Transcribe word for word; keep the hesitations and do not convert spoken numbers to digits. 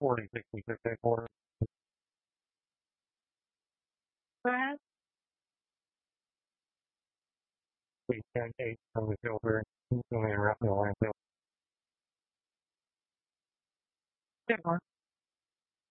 forty, sixty, fifty, quarter. That we ten, eight from the filter, going around the landfill. Yeah,